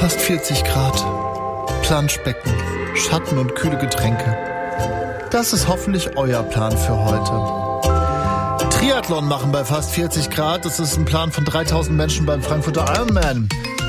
Fast 40 Grad, Planschbecken, Schatten und kühle Getränke. Das ist hoffentlich euer Plan für heute. Triathlon machen bei fast 40 Grad, das ist ein Plan von 3000 Menschen beim Frankfurter Ironman.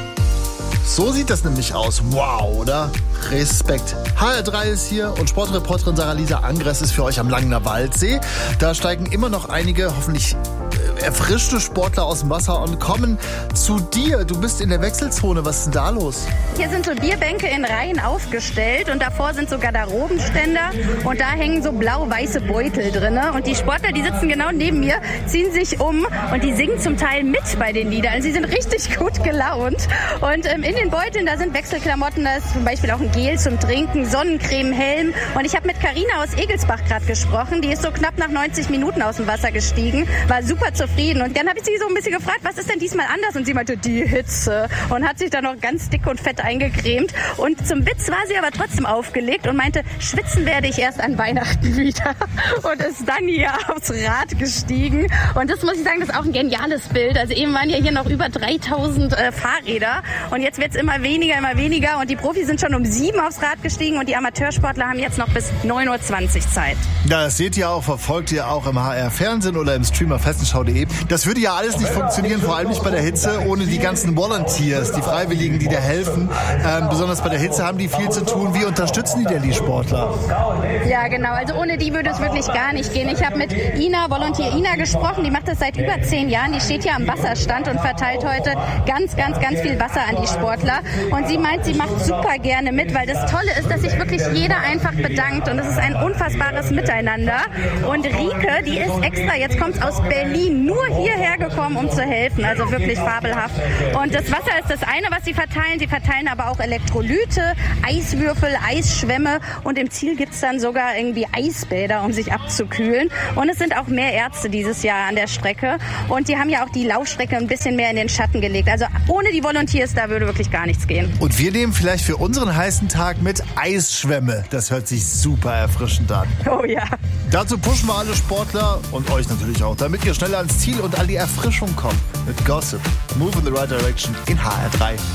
So sieht das nämlich aus. Wow, oder? Respekt. HR3 ist hier und Sportreporterin Sarah-Lisa Angres ist für euch am Langener Waldsee. Da steigen immer noch einige, hoffentlich erfrischte Sportler aus dem Wasser und kommen zu dir. Du bist in der Wechselzone. Was ist denn da los? Hier sind so Bierbänke in Reihen aufgestellt und davor sind so Garderobenständer und da hängen so blau-weiße Beutel drin. Und die Sportler, die sitzen genau neben mir, ziehen sich um und die singen zum Teil mit bei den Liedern. Sie sind richtig gut gelaunt. Und in den Beuteln, da sind Wechselklamotten, da ist zum Beispiel auch ein Gel zum Trinken, Sonnencreme, Helm. Und ich habe mit Carina aus Egelsbach gerade gesprochen. Die ist so knapp nach 90 Minuten aus dem Wasser gestiegen, war super zufrieden. Und dann habe ich sie so ein bisschen gefragt, was ist denn diesmal anders? Und sie meinte, die Hitze. Und hat sich dann noch ganz dick und fett eingecremt. Und zum Witz war sie aber trotzdem aufgelegt und meinte, schwitzen werde ich erst an Weihnachten wieder. Und ist dann hier aufs Rad gestiegen. Und das muss ich sagen, das ist auch ein geniales Bild. Also eben waren ja hier noch über 3000 Fahrräder. Und jetzt wird es immer weniger, immer weniger. Und die Profis sind schon um 7 aufs Rad gestiegen. Und die Amateursportler haben jetzt noch bis 9:20 Uhr Zeit. Ja, das seht ihr auch, verfolgt ihr auch im HR-Fernsehen oder im Stream auf fessenschau.de. Das würde ja alles nicht funktionieren, vor allem nicht bei der Hitze, ohne die ganzen Volunteers, die Freiwilligen, die da helfen. Besonders bei der Hitze haben die viel zu tun. Wie unterstützen die denn die Sportler? Ja, genau. Also ohne die würde es wirklich gar nicht gehen. Ich habe mit Ina, Volunteer Ina, gesprochen. Die macht das seit über 10 Jahren. Die steht hier am Wasserstand und verteilt heute ganz viel Wasser an die Sportler. Und sie meint, sie macht super gerne mit, weil das Tolle ist, dass sich wirklich jeder einfach bedankt. Und es ist ein unfassbares Miteinander. Und Rike, die ist extra, jetzt kommt es aus Berlin, nur hierher gekommen, um zu helfen. Also wirklich fabelhaft. Und das Wasser ist das eine, was sie verteilen. Sie verteilen aber auch Elektrolyte, Eiswürfel, Eisschwämme. Und im Ziel gibt es dann sogar irgendwie Eisbäder, um sich abzukühlen. Und es sind auch mehr Ärzte dieses Jahr an der Strecke. Und die haben ja auch die Laufstrecke ein bisschen mehr in den Schatten gelegt. Also ohne die Volunteers, da würde wirklich gar nichts gehen. Und wir nehmen vielleicht für unseren heißen Tag mit Eisschwämme. Das hört sich super erfrischend an. Oh ja. Dazu pushen wir alle Sportler und euch natürlich auch, damit ihr schneller ans Ziel und an die Erfrischung kommt. Mit Gossip. Move in the right direction in HR3.